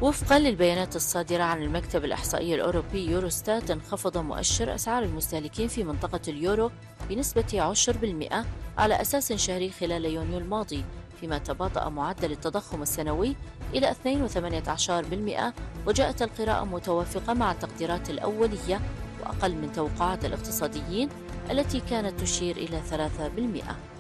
وفقا للبيانات الصادرة عن المكتب الإحصائي الأوروبي يوروستات، انخفض مؤشر أسعار المستهلكين في منطقة اليورو بنسبة 10% على أساس شهري خلال يونيو الماضي، فيما تباطأ معدل التضخم السنوي إلى 2.18%. وجاءت القراءة متوافقة مع التقديرات الأولية وأقل من توقعات الاقتصاديين التي كانت تشير إلى 3%.